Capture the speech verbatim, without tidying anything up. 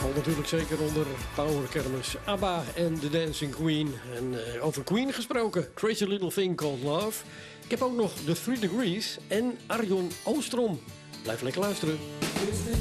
Valt natuurlijk zeker onder Power Kermis. ABBA en The Dancing Queen. En uh, over Queen gesproken. Crazy Little Thing Called Love. Ik heb ook nog The Three Degrees en Arjon Oostrom. Blijf lekker luisteren.